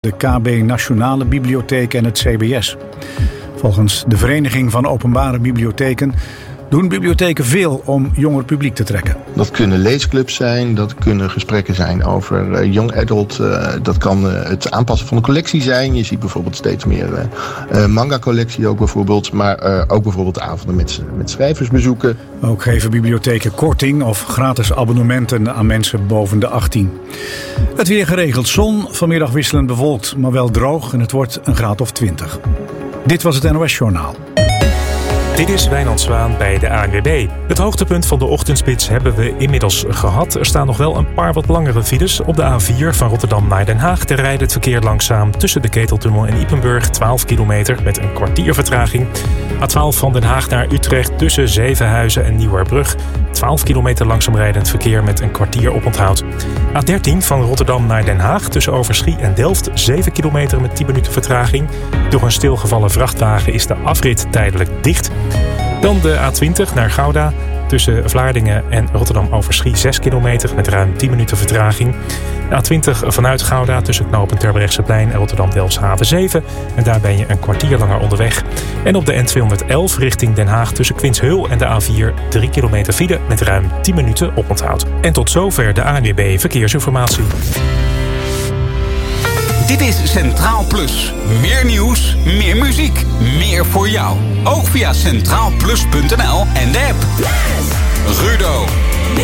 de KB Nationale Bibliotheek en het CBS. Volgens de Vereniging van Openbare Bibliotheken doen bibliotheken veel om jonger publiek te trekken. Dat kunnen leesclubs zijn, dat kunnen gesprekken zijn over young adult. Dat kan het aanpassen van de collectie zijn. Je ziet bijvoorbeeld steeds meer manga-collectie ook bijvoorbeeld. Maar ook bijvoorbeeld avonden met schrijversbezoeken. Ook geven bibliotheken korting of gratis abonnementen aan mensen boven de 18. Het weer geregeld zon, vanmiddag wisselend bewolkt, maar wel droog en het wordt een graad of 20. Dit was het NOS Journaal. Dit is Wijnand Zwaan bij de ANWB. Het hoogtepunt van de ochtendspits hebben we inmiddels gehad. Er staan nog wel een paar wat langere files. Op de A4 van Rotterdam naar Den Haag te rijdt het verkeer langzaam tussen de Keteltunnel en Ypenburg. 12 kilometer met een kwartier vertraging. A12 van Den Haag naar Utrecht tussen Zevenhuizen en Nieuwerbrug. 12 kilometer langzaam rijdend verkeer met een kwartier oponthoud. A13 van Rotterdam naar Den Haag tussen Overschie en Delft. 7 kilometer met 10 minuten vertraging. Door een stilgevallen vrachtwagen is de afrit tijdelijk dicht. Dan de A20 naar Gouda tussen Vlaardingen en Rotterdam-Overschie. 6 kilometer met ruim 10 minuten vertraging. De A20 vanuit Gouda tussen knooppunt Terbrechtseplein en Rotterdam-Delfshaven 7. En daar ben je een kwartier langer onderweg. En op de N211 richting Den Haag tussen Quinshul en de A4 3 kilometer file met ruim 10 minuten oponthoud. En tot zover de ANWB Verkeersinformatie. Dit is Centraal Plus. Meer nieuws, meer muziek, meer voor jou. Ook via centraalplus.nl en de app. Rudo.